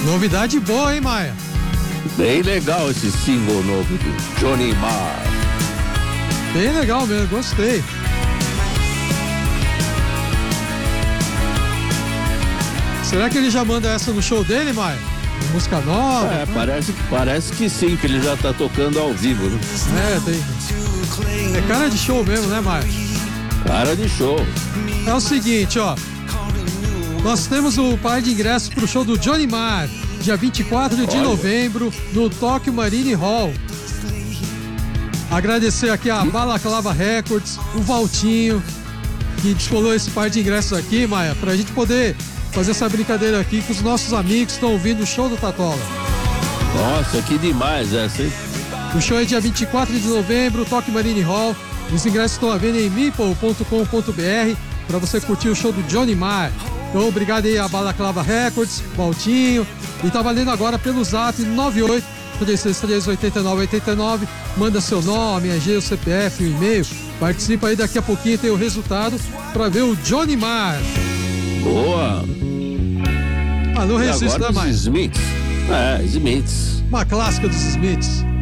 Novidade boa, hein, Maia? Bem legal esse single novo do Johnny Marr. Bem legal mesmo, gostei. Será que ele já manda essa no show dele, Maia? Música nova? É, parece que sim, que ele já tá tocando ao vivo, né? É cara de show mesmo, né, Maia? Cara de show. É o seguinte, ó. Nós temos o par de ingressos pro show do Johnny Marr, dia 24 de novembro, no Tokyo Marine Hall. Agradecer aqui a Balaclava Records, o Valtinho, que descolou esse par de ingressos aqui, Maia, pra gente poder fazer essa brincadeira aqui com os nossos amigos que estão ouvindo o show do Tatola. Nossa, que demais essa, hein? O show é dia 24 de novembro, Tokyo Marine Hall. Os ingressos estão à venda em meeple.com.br para você curtir o show do Johnny Marr. Então, obrigado aí a Balaclava Records, Valtinho. E tá valendo agora pelo Zap 98-363-8989. Manda seu nome, RG, o CPF, o e-mail. Participa aí, daqui a pouquinho tem o resultado para ver o Johnny Marr. Boa! Ah, não resisto, né, mais? Smiths. Smiths. Uma clássica dos Smiths.